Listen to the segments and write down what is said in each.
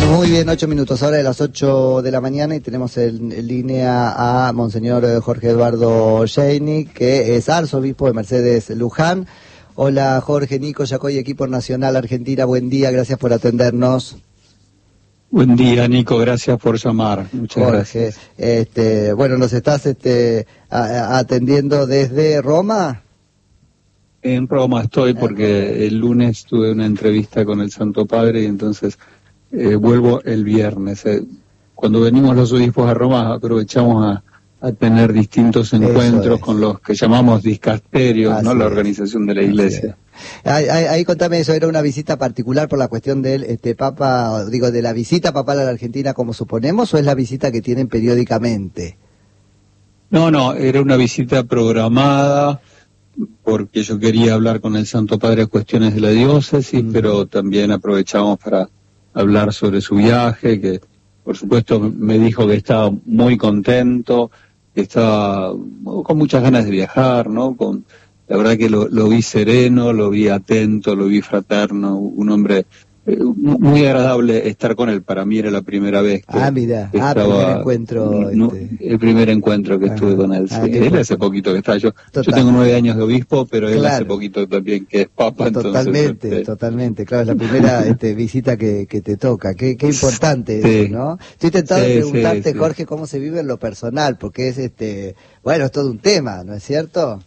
Muy bien, 8 minutos, ahora de las 8 de la mañana y tenemos en línea a Monseñor Jorge Eduardo Sheinick, que es arzobispo de Mercedes Luján. Hola Jorge, Nico, Yacoy, equipo nacional Argentina, buen día, gracias por atendernos. Buen día, Nico, gracias por llamar. Muchas Jorge, gracias. Bueno, ¿nos estás atendiendo desde Roma? En Roma estoy porque el lunes tuve una entrevista con el Santo Padre y entonces vuelvo el viernes. Cuando venimos los obispos a Roma aprovechamos a tener distintos encuentros con los que llamamos dicasterios, ¿no? La organización de la Iglesia. Ahí contame eso, ¿era una visita particular por la cuestión del Papa, digo, de la visita papal a la Argentina como suponemos, o es la visita que tienen periódicamente? No, era una visita programada porque yo quería hablar con el Santo Padre de cuestiones de la diócesis, pero también aprovechamos para hablar sobre su viaje, que por supuesto me dijo que estaba muy contento, que estaba con muchas ganas de viajar, ¿no? La verdad que lo vi sereno, lo vi atento, lo vi fraterno, un hombre muy agradable estar con él. Para mí era la primera vez que primer encuentro. El primer encuentro que estuve con él. Sí. Él hace poquito que está. Yo tengo 9 años de obispo, pero él hace poquito también que es papa. Totalmente. Claro, es la primera visita que te toca. Qué importante eso, ¿no? Estoy tentado de preguntarte, Jorge, cómo se vive en lo personal, porque es bueno, es todo un tema, ¿no es cierto?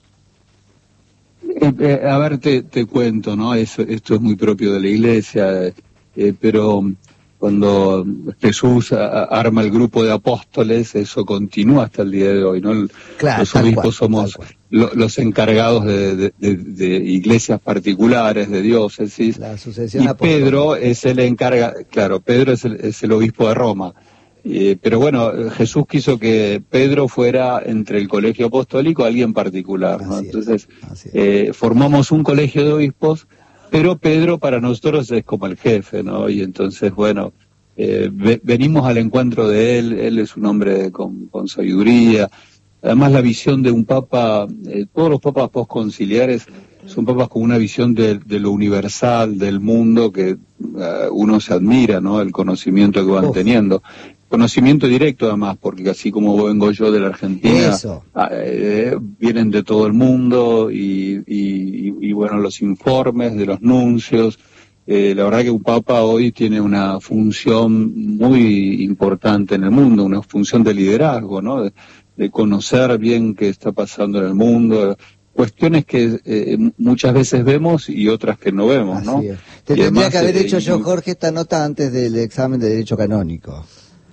A ver, te cuento, ¿no? Esto es muy propio de la Iglesia, pero cuando Jesús arma el grupo de apóstoles, eso continúa hasta el día de hoy, ¿no? Los obispos somos los encargados de iglesias particulares, de diócesis, la sucesión y apostólica. Pedro es Pedro es el obispo de Roma. Pero bueno, Jesús quiso que Pedro fuera entre el colegio apostólico alguien particular, ¿no? Entonces formamos un colegio de obispos, pero Pedro para nosotros es como el jefe, ¿no? Y entonces, bueno, venimos al encuentro de él es un hombre con sabiduría. Además, la visión de un papa, todos los papas postconciliares son papas con una visión de lo universal, del mundo, que uno se admira, ¿no? El conocimiento que van teniendo. Conocimiento directo además, porque así como vengo yo de la Argentina, vienen de todo el mundo y bueno, los informes de los nuncios. La verdad que un papa hoy tiene una función muy importante en el mundo, una función de liderazgo, ¿no? De conocer bien qué está pasando en el mundo, cuestiones que muchas veces vemos y otras que no vemos, ¿no? Te tendría que haber hecho yo, Jorge, esta nota antes del examen de Derecho Canónico.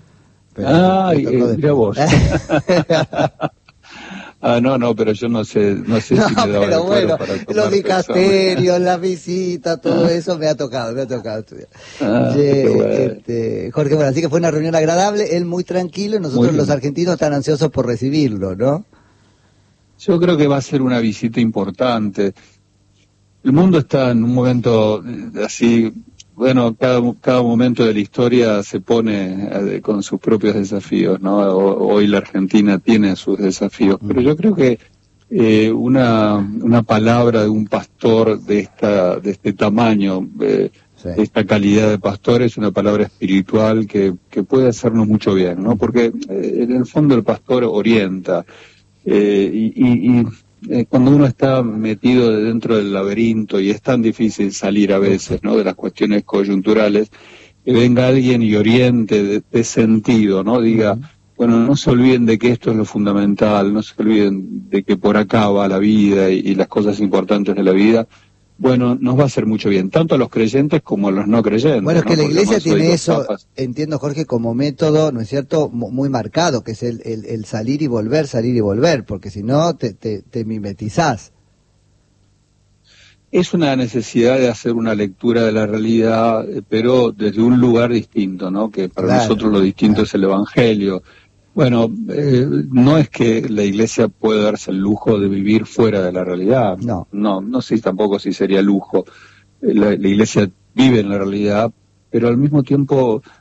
Mira vos. No, pero yo no sé si me daba pero bueno, para los dicasterios, las visitas, todo eso me ha tocado estudiar. Jorge, bueno, así que fue una reunión agradable, él muy tranquilo y nosotros los argentinos tan ansiosos por recibirlo, ¿no? Yo creo que va a ser una visita importante. El mundo está en un momento así, bueno, cada momento de la historia se pone con sus propios desafíos, ¿no? Hoy la Argentina tiene sus desafíos, pero yo creo que una palabra de un pastor de este tamaño, de esta calidad de pastor, es una palabra espiritual que puede hacernos mucho bien, ¿no? Porque en el fondo el pastor orienta, cuando uno está metido dentro del laberinto y es tan difícil salir a veces, ¿no? De las cuestiones coyunturales, que venga alguien y oriente de sentido, ¿no? Diga, bueno, no se olviden de que esto es lo fundamental, no se olviden de que por acá va la vida y las cosas importantes de la vida. Bueno, nos va a hacer mucho bien, tanto a los creyentes como a los no creyentes. Bueno, es que ¿no? la Iglesia tiene eso, papas. entiendo, Jorge, como método, ¿no es cierto?, muy marcado, que es el salir y volver, porque si no te mimetizás. Es una necesidad de hacer una lectura de la realidad, pero desde un lugar distinto, ¿no? Que para nosotros lo distinto es el Evangelio. Bueno, no es que la Iglesia pueda darse el lujo de vivir fuera de la realidad. No sé tampoco si sería lujo. La Iglesia vive en la realidad, pero al mismo tiempo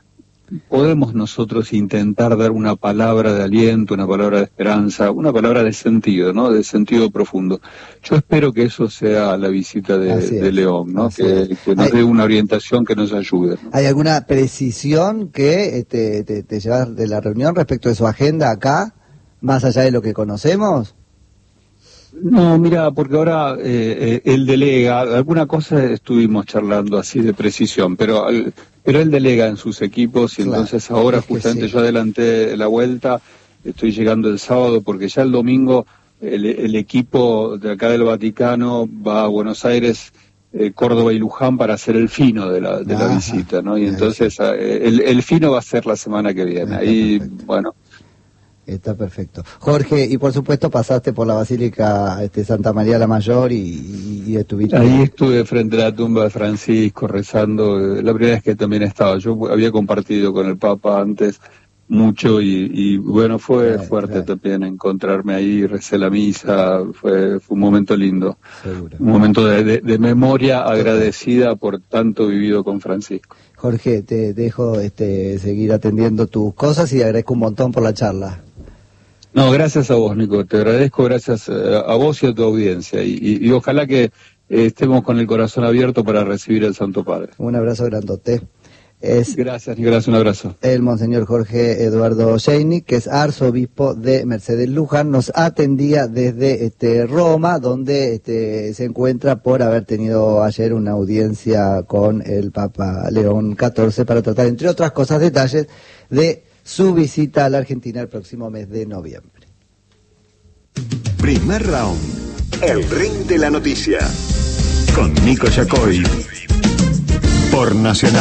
podemos nosotros intentar dar una palabra de aliento, una palabra de esperanza, una palabra de sentido, ¿no? De sentido profundo. Yo espero que eso sea la visita de León, ¿no? Que nos dé una orientación, que nos ayude, ¿no? ¿Hay alguna precisión que te llevas de la reunión respecto de su agenda acá, más allá de lo que conocemos? No, mira, porque ahora él delega, alguna cosa estuvimos charlando así de precisión, pero él delega en sus equipos y entonces ahora justamente yo adelanté la vuelta, estoy llegando el sábado porque ya el domingo el equipo de acá del Vaticano va a Buenos Aires, Córdoba y Luján para hacer el fino de la visita, ¿no? Y entonces el fino va a ser la semana que viene, ahí, bueno. Está perfecto. Jorge, y por supuesto pasaste por la Basílica Santa María la Mayor y estuviste... Ahí estuve frente a la tumba de Francisco rezando, la primera vez que también estaba. Yo había compartido con el Papa antes mucho y bueno, fue fuerte también encontrarme ahí, recé la misa, fue un momento lindo. Seguro. Un momento de memoria agradecida por tanto vivido con Francisco. Jorge, te dejo seguir atendiendo tus cosas y agradezco un montón por la charla. No, gracias a vos, Nico, te agradezco, gracias a vos y a tu audiencia, y ojalá que estemos con el corazón abierto para recibir al Santo Padre. Un abrazo grandote. Gracias, Nicolás, un abrazo. El Monseñor Jorge Eduardo Sheinick, que es arzobispo de Mercedes Luján, nos atendía desde Roma, donde se encuentra por haber tenido ayer una audiencia con el Papa León XIV para tratar, entre otras cosas, detalles de su visita a la Argentina el próximo mes de noviembre. Primer round. El ring de la noticia. Con Nico Yacoy. Por Nacional.